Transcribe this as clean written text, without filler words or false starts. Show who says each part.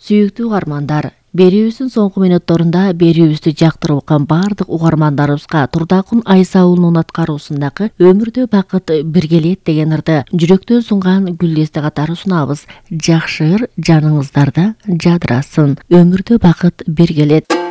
Speaker 1: Сүйүктүү угармандар, берүүбүздүн соңку мүнөттөрүндө берүүбүздү жактырып окуган баардык угармандарыбызга Турдакун Айса уулунун аткаруусундагы Өмүрдө бакыт биргелет деген ырды жүрөктөн сунган гүлдесте катары сунабыз. Жакшы ыр жаныңыздарда жадырасын. Өмүрдө бакыт биргелет.